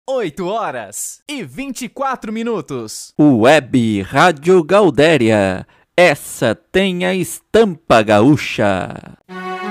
8h24. Web Rádio Gaudéria, essa tem a estampa gaúcha.